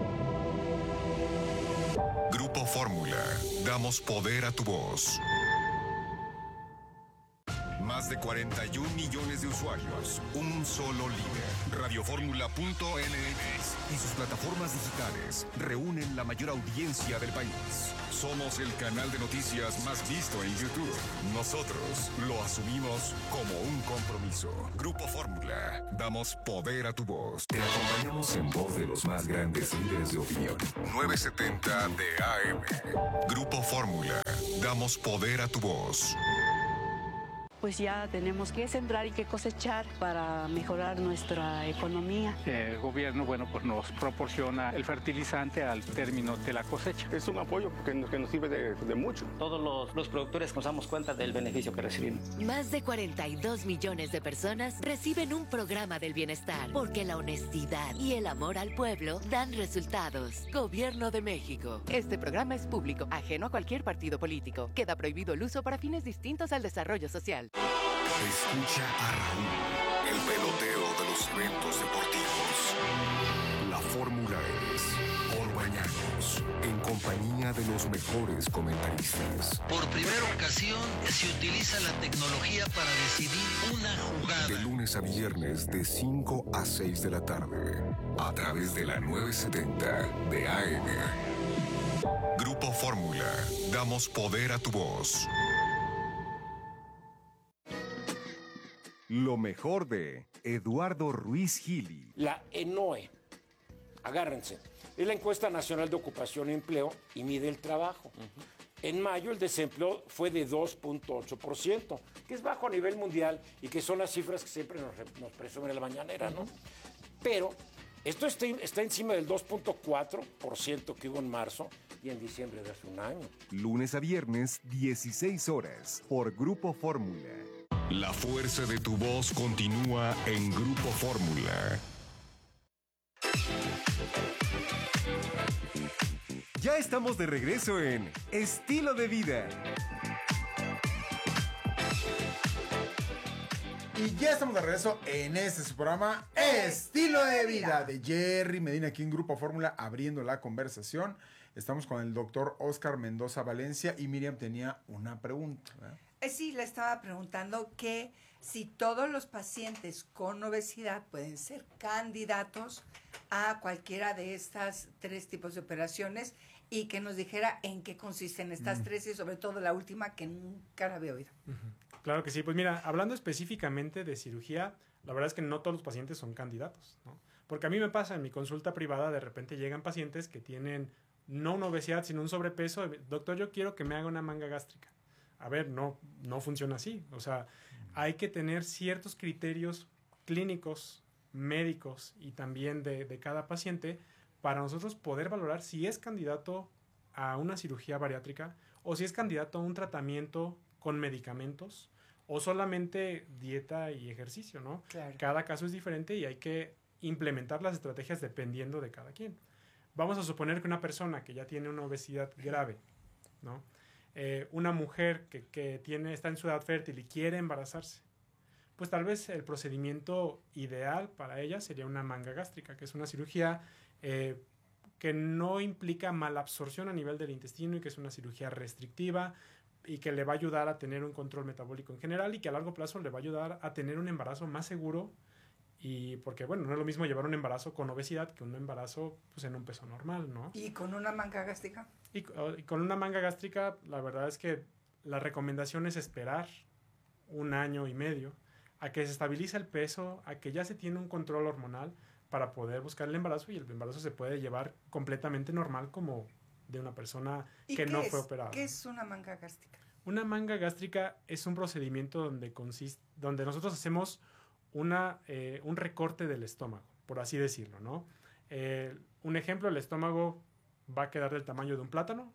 [SPEAKER 6] Grupo Fórmula. Damos poder a tu voz. Más de cuarenta y un millones de usuarios, un solo líder. Radioformula punto m x y sus plataformas digitales reúnen la mayor audiencia del país. Somos el canal de noticias más visto en YouTube. Nosotros lo asumimos como un compromiso. Grupo Fórmula, damos poder a tu voz. Te acompañamos en voz de los más grandes líderes de opinión. nueve setenta de A M. Grupo Fórmula, damos poder a tu voz.
[SPEAKER 18] Pues ya tenemos que sembrar y que cosechar para mejorar nuestra economía.
[SPEAKER 19] El gobierno, bueno, pues nos proporciona el fertilizante al término de la cosecha.
[SPEAKER 20] Es un apoyo que nos, que nos sirve de, de mucho.
[SPEAKER 21] Todos los, los productores nos damos cuenta del beneficio que recibimos.
[SPEAKER 12] Más de cuarenta y dos millones de personas reciben un programa del bienestar, porque la honestidad y el amor al pueblo dan resultados. Gobierno de México.
[SPEAKER 22] Este programa es público, ajeno a cualquier partido político. Queda prohibido el uso para fines distintos al desarrollo social.
[SPEAKER 6] Escucha a Raúl, el peloteo de los eventos deportivos. La fórmula es por Bañanos, en compañía de los mejores comentaristas.
[SPEAKER 23] Por primera ocasión se utiliza la tecnología para decidir una jugada.
[SPEAKER 6] De lunes a viernes de cinco a seis de la tarde, a través de la nueve setenta de A M. Grupo Fórmula, damos poder a tu voz.
[SPEAKER 5] Lo mejor de Eduardo Ruiz Gili.
[SPEAKER 24] La ENOE, agárrense, es la encuesta nacional de ocupación y empleo y mide el trabajo. Uh-huh. En mayo el desempleo fue de dos punto ocho por ciento, que es bajo a nivel mundial y que son las cifras que siempre nos, nos presume la mañanera, ¿no? Uh-huh. Pero esto está, está encima del dos punto cuatro por ciento que hubo en marzo y en diciembre de hace un año.
[SPEAKER 5] Lunes a viernes, dieciséis horas, por Grupo Fórmula.
[SPEAKER 6] La fuerza de tu voz continúa en Grupo Fórmula.
[SPEAKER 5] Ya estamos de regreso en Estilo de Vida.
[SPEAKER 3] Y ya estamos de regreso en este su programa Estilo de Vida de Jerry Medina aquí en Grupo Fórmula, abriendo la conversación. Estamos con el doctor Oscar Mendoza Valencia y Miriam tenía una pregunta, ¿verdad?
[SPEAKER 2] Sí, le estaba preguntando que si todos los pacientes con obesidad pueden ser candidatos a cualquiera de estas tres tipos de operaciones y que nos dijera en qué consisten estas mm. tres y sobre todo la última que nunca la había oído.
[SPEAKER 1] Uh-huh. Claro que sí. Pues mira, hablando específicamente de cirugía, la verdad es que no todos los pacientes son candidatos, ¿no? Porque a mí me pasa en mi consulta privada, de repente llegan pacientes que tienen no una obesidad, sino un sobrepeso. Doctor, yo quiero que me haga una manga gástrica. A ver, no, no funciona así. O sea, hay que tener ciertos criterios clínicos, médicos y también de, de cada paciente para nosotros poder valorar si es candidato a una cirugía bariátrica o si es candidato a un tratamiento con medicamentos o solamente dieta y ejercicio, ¿no?
[SPEAKER 2] Claro.
[SPEAKER 1] Cada caso es diferente y hay que implementar las estrategias dependiendo de cada quien. Vamos a suponer que una persona que ya tiene una obesidad grave, ¿no? Eh, una mujer que, que tiene, está en su edad fértil y quiere embarazarse, pues tal vez el procedimiento ideal para ella sería una manga gástrica, que es una cirugía eh, que no implica malabsorción a nivel del intestino y que es una cirugía restrictiva y que le va a ayudar a tener un control metabólico en general y que a largo plazo le va a ayudar a tener un embarazo más seguro. Y porque, bueno, no es lo mismo llevar un embarazo con obesidad que un embarazo pues, en un peso normal, ¿no?
[SPEAKER 2] ¿Y con una manga gástrica?
[SPEAKER 1] Y, y con una manga gástrica, la verdad es que la recomendación es esperar un año y medio a que se estabilice el peso, a que ya se tiene un control hormonal para poder buscar el embarazo y el embarazo se puede llevar completamente normal como de una persona que no
[SPEAKER 2] es,
[SPEAKER 1] fue operada.
[SPEAKER 2] ¿Qué es una manga gástrica?
[SPEAKER 1] Una manga gástrica es un procedimiento donde, consiste, donde nosotros hacemos Una, eh, un recorte del estómago, por así decirlo, ¿no? Eh, un ejemplo, el estómago va a quedar del tamaño de un plátano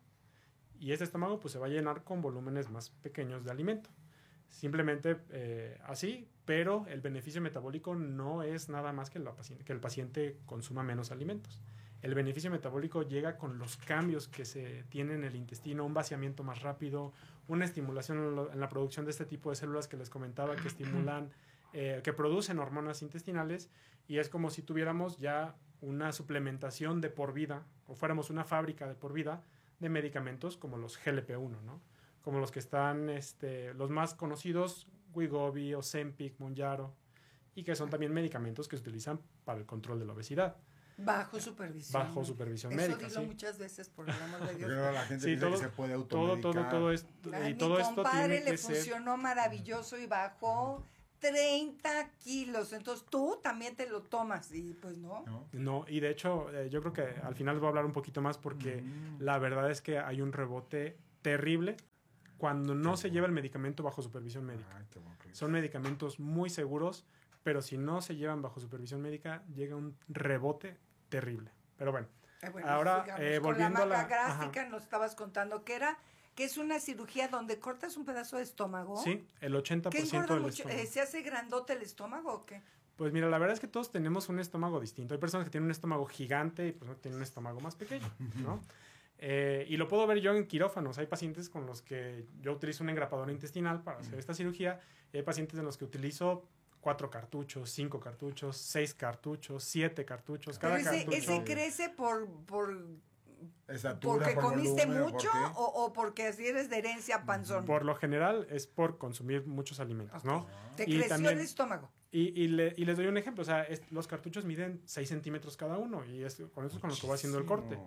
[SPEAKER 1] y este estómago pues se va a llenar con volúmenes más pequeños de alimento. Simplemente eh, así, pero el beneficio metabólico no es nada más que, la paciente, que el paciente consuma menos alimentos. El beneficio metabólico llega con los cambios que se tienen en el intestino, un vaciamiento más rápido, una estimulación en, lo, en la producción de este tipo de células que les comentaba que estimulan Eh, que producen hormonas intestinales y es como si tuviéramos ya una suplementación de por vida o fuéramos una fábrica de por vida de medicamentos como los G L P uno, ¿no? Como los que están, este, los más conocidos, Wegovy, Ozempic, Mounjaro, y que son también medicamentos que se utilizan para el control de la obesidad.
[SPEAKER 2] Bajo supervisión.
[SPEAKER 1] Bajo supervisión
[SPEAKER 2] Eso
[SPEAKER 1] médica,
[SPEAKER 2] dilo
[SPEAKER 1] sí.
[SPEAKER 2] muchas veces, por el amor de Dios.
[SPEAKER 3] Pero la gente
[SPEAKER 1] sí,
[SPEAKER 3] dice
[SPEAKER 1] todo,
[SPEAKER 3] que se puede
[SPEAKER 1] todo,
[SPEAKER 3] automedicar.
[SPEAKER 1] todo, todo esto,
[SPEAKER 2] A
[SPEAKER 1] y
[SPEAKER 2] mi
[SPEAKER 1] todo esto
[SPEAKER 2] compadre
[SPEAKER 1] tiene
[SPEAKER 2] le
[SPEAKER 1] que ser...
[SPEAKER 2] funcionó maravilloso y bajó treinta kilos. Entonces tú también te lo tomas y pues no.
[SPEAKER 3] No,
[SPEAKER 1] no y de hecho eh, yo creo que al final les voy a hablar un poquito más porque mm. la verdad es que hay un rebote terrible cuando no qué se bueno. lleva el medicamento bajo supervisión médica. Ay, qué bueno. Son medicamentos muy seguros, pero si no se llevan bajo supervisión médica llega un rebote terrible. Pero bueno,
[SPEAKER 2] eh, bueno
[SPEAKER 1] ahora eh, volviendo
[SPEAKER 2] con la
[SPEAKER 1] a
[SPEAKER 2] manga gástrica nos estabas contando que era que es una cirugía donde cortas un pedazo de estómago.
[SPEAKER 1] Sí, el ochenta por ciento del
[SPEAKER 2] mucho?
[SPEAKER 1] estómago.
[SPEAKER 2] Eh, ¿Se hace grandote el estómago o qué?
[SPEAKER 1] Pues mira, la verdad es que todos tenemos un estómago distinto. Hay personas que tienen un estómago gigante y pues no tienen un estómago más pequeño, ¿no? eh, y lo puedo ver yo en quirófanos. Hay pacientes con los que yo utilizo una engrapadora intestinal para hacer esta cirugía y hay pacientes en los que utilizo cuatro cartuchos, cinco cartuchos, seis cartuchos, siete cartuchos. Cada
[SPEAKER 2] Pero ese,
[SPEAKER 1] cartucho...
[SPEAKER 2] ese crece por... por...
[SPEAKER 3] Estatura,
[SPEAKER 2] ¿Porque
[SPEAKER 3] por
[SPEAKER 2] comiste
[SPEAKER 3] volumen,
[SPEAKER 2] mucho
[SPEAKER 3] ¿por
[SPEAKER 2] o, o porque así eres de herencia panzón?
[SPEAKER 1] Por lo general es por consumir muchos alimentos, okay. ¿no?
[SPEAKER 2] Te
[SPEAKER 1] y
[SPEAKER 2] creció
[SPEAKER 1] también,
[SPEAKER 2] el estómago.
[SPEAKER 1] Y, y, le, y les doy un ejemplo, o sea, es, los cartuchos miden seis centímetros cada uno y es, con eso es con lo que voy haciendo el corte.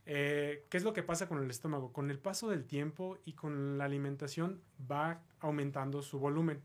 [SPEAKER 1] Eh, ¿Qué es lo que pasa con el estómago? Con el paso del tiempo y con la alimentación va aumentando su volumen.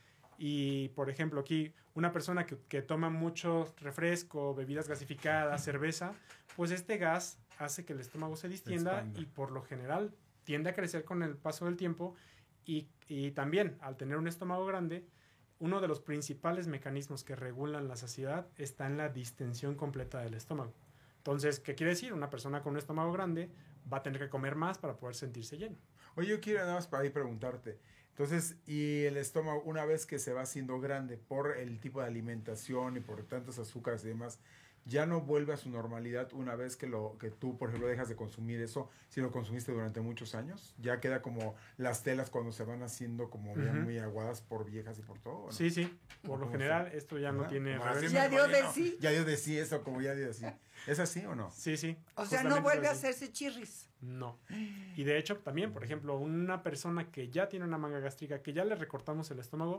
[SPEAKER 1] Y, por ejemplo, aquí una persona que, que toma mucho refresco, bebidas gasificadas, cerveza, pues este gas hace que el estómago se distienda Expande. y por lo general tiende a crecer con el paso del tiempo y, y también al tener un estómago grande, uno de los principales mecanismos que regulan la saciedad está en la distensión completa del estómago. Entonces, ¿qué quiere decir? Una persona con un estómago grande va a tener que comer más para poder sentirse lleno.
[SPEAKER 3] Oye, yo quiero nada más para ahí preguntarte. Entonces, y el estómago, una vez que se va haciendo grande por el tipo de alimentación y por tantos azúcares y demás, ya no vuelve a su normalidad una vez que lo que tú, por ejemplo, dejas de consumir eso, si lo consumiste durante muchos años, ya queda como las telas cuando se van haciendo como uh-huh. ya muy aguadas por viejas y por todo, ¿no?
[SPEAKER 1] Sí, sí, por lo general sí. Esto ya no, no tiene
[SPEAKER 2] reverso. Ya dio de sí.
[SPEAKER 3] Ya dio de sí eso, como ya dio de sí. ¿Es así o no?
[SPEAKER 1] Sí, sí.
[SPEAKER 2] O sea, no vuelve a hacerse chirris.
[SPEAKER 1] No. Y de hecho, también, por ejemplo, una persona que ya tiene una manga gástrica, que ya le recortamos el estómago,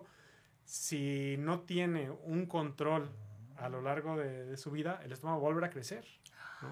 [SPEAKER 1] si no tiene un control a lo largo de, de su vida, el estómago va a volver a crecer, ¿no?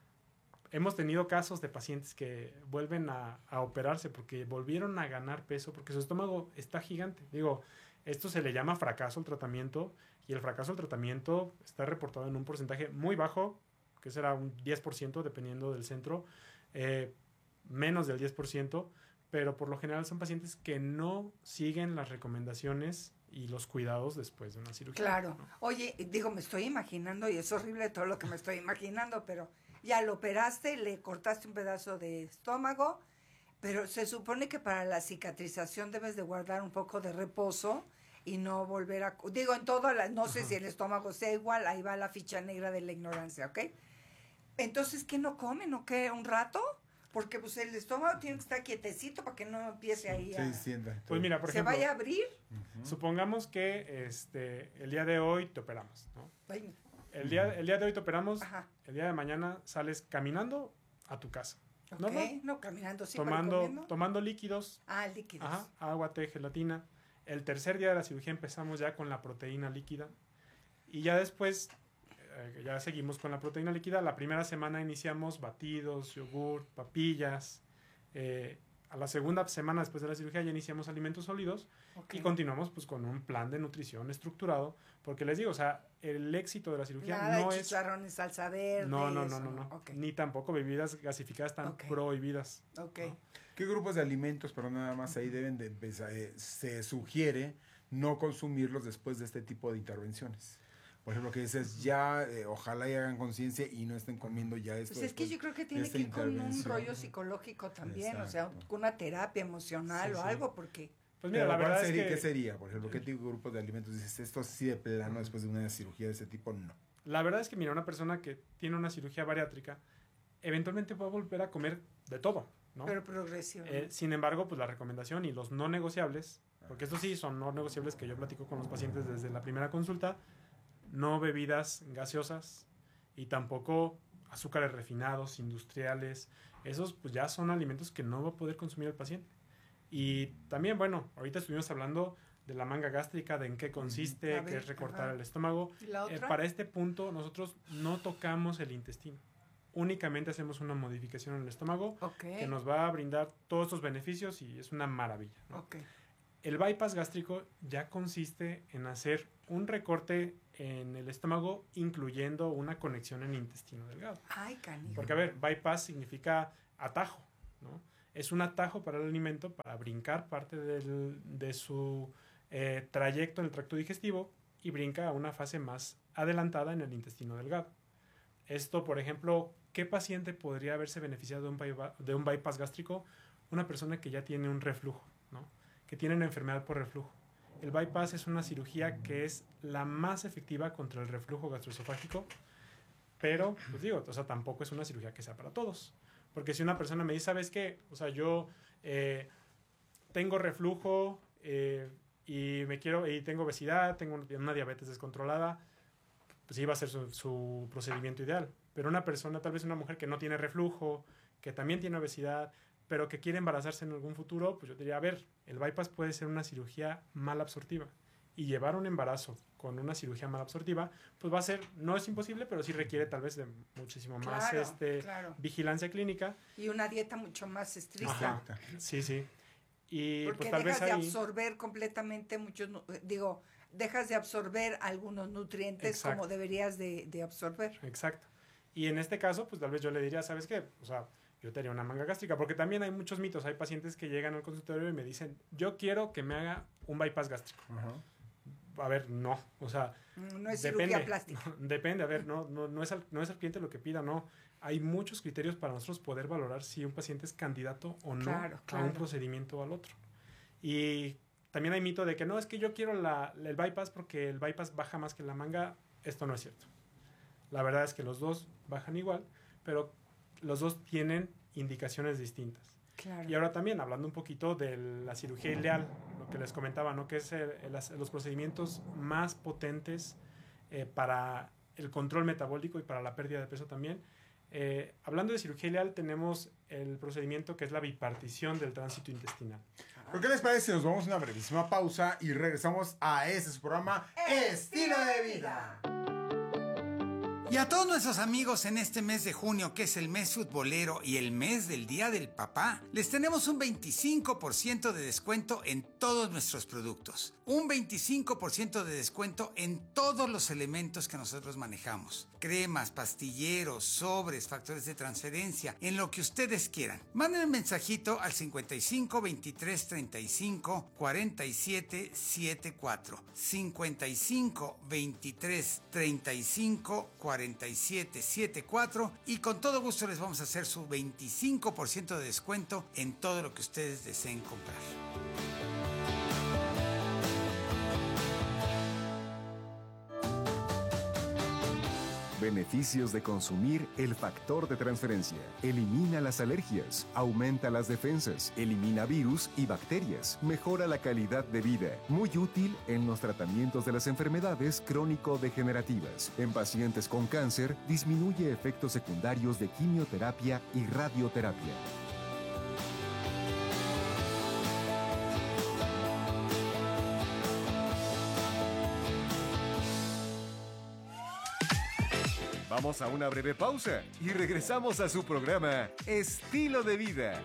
[SPEAKER 1] Hemos tenido casos de pacientes que vuelven a, a operarse porque volvieron a ganar peso, porque su estómago está gigante. Digo, esto se le llama fracaso al tratamiento, y el fracaso al tratamiento está reportado en un porcentaje muy bajo, que será un diez por ciento dependiendo del centro, eh, menos del diez por ciento, pero por lo general son pacientes que no siguen las recomendaciones y los cuidados después de una cirugía.
[SPEAKER 2] Claro.
[SPEAKER 1] ¿no?
[SPEAKER 2] Oye, digo, me estoy imaginando, y es horrible todo lo que me estoy imaginando, pero ya lo operaste, le cortaste un pedazo de estómago, pero se supone que para la cicatrización debes de guardar un poco de reposo y no volver a... Digo, en todo, la, no sé Ajá. si el estómago sea igual, ahí va la ficha negra de la ignorancia, ¿ok? Entonces, ¿qué no comen o qué? ¿Un rato? Porque pues el estómago tiene que estar quietecito para que no empiece ahí a...
[SPEAKER 3] Sí,
[SPEAKER 1] pues mira, por
[SPEAKER 2] ¿Se
[SPEAKER 1] ejemplo...
[SPEAKER 2] vaya a abrir?
[SPEAKER 1] Uh-huh. Supongamos que este, el día de hoy te operamos, ¿no?
[SPEAKER 2] Ay.
[SPEAKER 1] El día, el día de hoy te operamos, Ajá. el día de mañana sales caminando a tu casa.
[SPEAKER 2] ¿No? Okay. No, caminando sí,
[SPEAKER 1] tomando, tomando líquidos.
[SPEAKER 2] Ah, líquidos.
[SPEAKER 1] Ajá, agua, té, gelatina. El tercer día de la cirugía empezamos ya con la proteína líquida. Y ya después, eh, ya seguimos con la proteína líquida. La primera semana iniciamos batidos, yogur, papillas. Eh, a la segunda semana después de la cirugía ya iniciamos alimentos sólidos. Okay. Y continuamos pues con un plan de nutrición estructurado. Porque les digo, o sea, el éxito de la cirugía
[SPEAKER 2] Nada
[SPEAKER 1] no
[SPEAKER 2] de
[SPEAKER 1] es...
[SPEAKER 2] chicharrones, salsa verde.
[SPEAKER 1] No, no, no,
[SPEAKER 2] eso.
[SPEAKER 1] no. no.
[SPEAKER 2] Okay.
[SPEAKER 1] Ni tampoco bebidas gasificadas están okay. prohibidas.
[SPEAKER 2] Ok.
[SPEAKER 1] ¿no?
[SPEAKER 3] ¿Qué grupos de alimentos, pero nada más ahí deben de empezar? Eh, se sugiere no consumirlos después de este tipo de intervenciones. Por ejemplo, que dices, ya, eh, ojalá y hagan conciencia y no estén comiendo ya esto.
[SPEAKER 2] Pues es que yo creo que tiene que ir con un rollo psicológico también, Exacto. o sea, con una terapia emocional sí, o sí. algo, porque...
[SPEAKER 1] Pues mira, la verdad
[SPEAKER 3] sería,
[SPEAKER 1] es que...
[SPEAKER 3] ¿qué sería? Por ejemplo, ¿qué tipo de grupos de alimentos dices, esto sí de plano después de una cirugía de ese tipo? No.
[SPEAKER 1] La verdad es que, mira, una persona que tiene una cirugía bariátrica, eventualmente va a volver a comer de todo, ¿no?
[SPEAKER 2] Pero progresión.
[SPEAKER 1] Eh, sin embargo, pues la recomendación y los no negociables, porque estos sí son no negociables que yo platico con los pacientes desde la primera consulta, no bebidas gaseosas y tampoco azúcares refinados, industriales. Esos pues ya son alimentos que no va a poder consumir el paciente. Y también, bueno, ahorita estuvimos hablando de la manga gástrica, de en qué consiste, ver, qué es recortar ajá. el estómago.
[SPEAKER 2] ¿Y la otra?
[SPEAKER 1] Eh, para este punto nosotros no tocamos el intestino. Únicamente hacemos una modificación en el estómago
[SPEAKER 2] okay.
[SPEAKER 1] que nos va a brindar todos estos beneficios y es una maravilla, ¿no?
[SPEAKER 2] Okay.
[SPEAKER 1] El bypass gástrico ya consiste en hacer un recorte en el estómago, incluyendo una conexión en el intestino delgado.
[SPEAKER 2] Ay, canijo.
[SPEAKER 1] Porque, a ver, bypass significa atajo, ¿no? Es un atajo para el alimento, para brincar parte del, de su eh, trayecto en el tracto digestivo y brinca a una fase más adelantada en el intestino delgado. Esto, por ejemplo, ¿qué paciente podría haberse beneficiado de un, bypass, de un bypass gástrico? Una persona que ya tiene un reflujo, ¿no? Que tiene una enfermedad por reflujo. El bypass es una cirugía que es la más efectiva contra el reflujo gastroesofágico, pero, pues digo, o sea, tampoco es una cirugía que sea para todos. Porque si una persona me dice, ¿sabes qué? O sea, yo eh, tengo reflujo eh, y me quiero y tengo obesidad, tengo una diabetes descontrolada, pues sí va a ser su, su procedimiento ideal. Pero una persona, tal vez una mujer que no tiene reflujo, que también tiene obesidad, pero que quiere embarazarse en algún futuro, pues yo diría, a ver, el bypass puede ser una cirugía mal absortiva. Y llevar un embarazo con una cirugía mal absortiva, pues va a ser, no es imposible, pero sí requiere tal vez de muchísimo
[SPEAKER 2] claro,
[SPEAKER 1] más este,
[SPEAKER 2] claro.
[SPEAKER 1] vigilancia clínica.
[SPEAKER 2] Y una dieta mucho más estricta.
[SPEAKER 1] Ajá. Sí, sí. Y
[SPEAKER 2] porque
[SPEAKER 1] pues tal
[SPEAKER 2] dejas
[SPEAKER 1] vez
[SPEAKER 2] de
[SPEAKER 1] ahí...
[SPEAKER 2] absorber completamente muchos, digo, dejas de absorber algunos nutrientes Exacto. como deberías de, de absorber.
[SPEAKER 1] Exacto. Y en este caso, pues tal vez yo le diría, ¿sabes qué? O sea, yo te haría una manga gástrica, porque también hay muchos mitos. Hay pacientes que llegan al consultorio y me dicen, yo quiero que me haga un bypass gástrico. Ajá. A ver, no, o sea...
[SPEAKER 2] No es
[SPEAKER 1] depende,
[SPEAKER 2] cirugía plástica.
[SPEAKER 1] No, depende, a ver, no, no, no, es al, no es al cliente lo que pida, no. Hay muchos criterios para nosotros poder valorar si un paciente es candidato o no
[SPEAKER 2] claro, claro.
[SPEAKER 1] a un procedimiento o al otro. Y también hay mito de que no, es que yo quiero la, el bypass porque el bypass baja más que la manga. Esto no es cierto. La verdad es que los dos bajan igual, pero los dos tienen indicaciones distintas.
[SPEAKER 2] Claro.
[SPEAKER 1] Y ahora también, hablando un poquito de la cirugía ileal, lo que les comentaba, ¿no? Que es el, el, los procedimientos más potentes eh, para el control metabólico y para la pérdida de peso también. Eh, hablando de cirugía ileal, tenemos el procedimiento que es la bipartición del tránsito intestinal.
[SPEAKER 3] ¿Por qué les parece si nos vamos a una brevísima pausa y regresamos a este su programa Estilo de Vida?
[SPEAKER 4] Y a todos nuestros amigos en este mes de junio, que es el mes futbolero y el mes del Día del Papá, les tenemos un veinticinco por ciento de descuento en todos nuestros productos. Un veinticinco por ciento de descuento en todos los elementos que nosotros manejamos. Cremas, pastilleros, sobres, factores de transferencia, en lo que ustedes quieran. Manden un mensajito al cincuenta y cinco, veintitrés, treinta y cinco, cuarenta y siete, setenta y cuatro. cincuenta y cinco, veintitrés, treinta y cinco, cuarenta y siete. cuarenta y siete setenta y cuatro y con todo gusto les vamos a hacer su veinticinco por ciento de descuento en todo lo que ustedes deseen comprar.
[SPEAKER 5] Beneficios de consumir el factor de transferencia. Elimina las alergias, aumenta las defensas, elimina virus y bacterias, mejora la calidad de vida. Muy útil en los tratamientos de las enfermedades crónico-degenerativas. En pacientes con cáncer, disminuye efectos secundarios de quimioterapia y radioterapia. Vamos a una breve pausa y regresamos a su programa Estilo de Vida.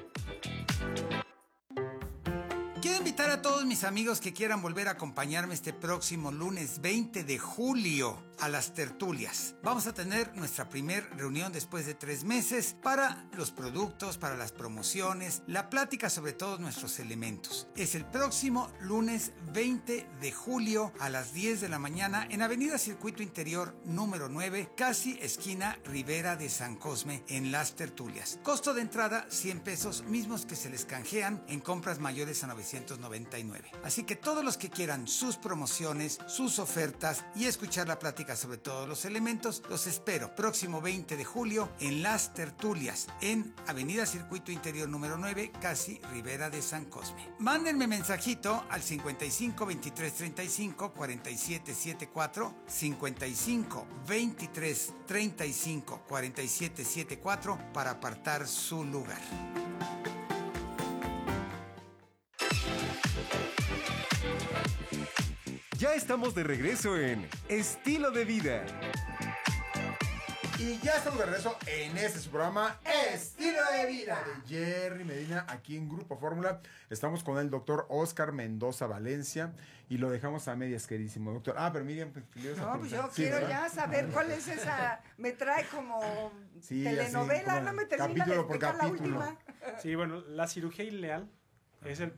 [SPEAKER 4] Quiero invitar a todos mis amigos que quieran volver a acompañarme este próximo lunes veinte de julio a las tertulias. Vamos a tener nuestra primer reunión después de tres meses para los productos, para las promociones, la plática sobre todos nuestros elementos. Es el próximo lunes veinte de julio a las diez de la mañana en Avenida Circuito Interior número nueve, casi esquina Rivera de San Cosme, en las tertulias. Costo de entrada cien pesos, mismos que se les canjean en compras mayores a novecientos noventa y nueve. Así que todos los que quieran sus promociones, sus ofertas y escuchar la plática sobre todos los elementos, los espero próximo veinte de julio en las tertulias en Avenida Circuito Interior número nueve, casi Rivera de San Cosme. Mándenme mensajito al cincuenta y cinco veintitrés treinta y cinco cuarenta y siete setenta y cuatro, cincuenta y cinco veintitrés treinta y cinco cuarenta y siete setenta y cuatro para apartar su lugar.
[SPEAKER 5] Ya estamos de regreso en Estilo de Vida.
[SPEAKER 3] Y ya estamos de regreso en este su programa Estilo de Vida de Jerry Medina, aquí en Grupo Fórmula. Estamos con el doctor Oscar Mendoza Valencia y lo dejamos a medias, queridísimo doctor. Ah, pero Miriam, pues,
[SPEAKER 2] no, pues yo
[SPEAKER 3] sí,
[SPEAKER 2] quiero
[SPEAKER 3] ¿verdad?
[SPEAKER 2] ya saber cuál es esa, me trae como
[SPEAKER 3] sí,
[SPEAKER 2] telenovela,
[SPEAKER 3] así,
[SPEAKER 2] no me termina de explicar la última.
[SPEAKER 1] Sí, bueno, la cirugía ileal es el